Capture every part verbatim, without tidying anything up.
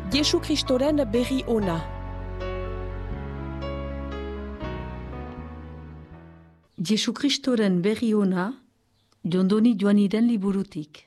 Jesu Kristoren berri ona. Jesu Kristoren berri ona, Jondoni Joaniren liburutik.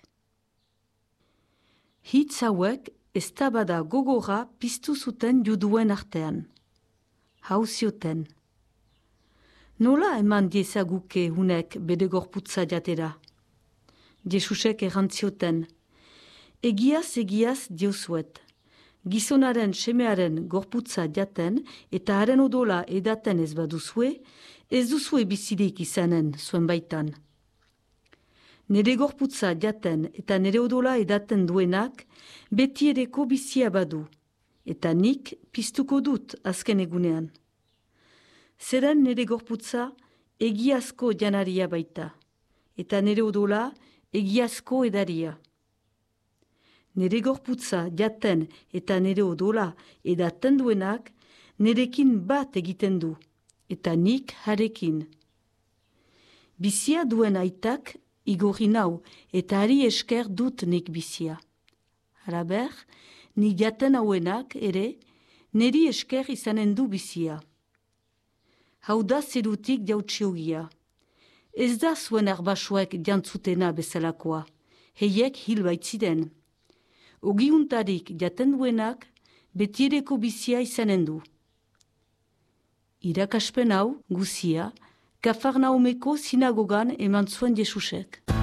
Hitz hauek eztabada gogora piztu zuten juduen artean. Hau zioten. Nola eman diezaguke hunek bere gorputza jatera? Jesusek errantzioten. Egiaz, egiaz diozuet. Gizonaren semearen gorputza jaten eta haren odola edaten ez baduzue, ez duzue bizirik izanen zuen baitan. Nere gorputza jaten eta nere odola edaten duenak beti ereko bizia badu, eta nik piztuko dut azken egunean. Zeren nere gorputza egiazko janaria baita, eta nere odola egiazko edaria. Nere gorputza jaten eta nere odola edaten duenak nerekin bat egiten du, eta nik harekin. Bizia duen aitak igorri nau eta hari esker dut nik bizia. Halaber, ni jaten hauenak ere neri esker izanen du bizia. Hau da zerutik jautsiogia. Ez da zuen arbasuek jantzutena bezalakoa, heiek hil baitziden. Ogiuntarik jaten duenak betiereko bizia izanen du. Irakaspen hau guzia Kafarnaumeko sinagogan eman zuen Jesusek.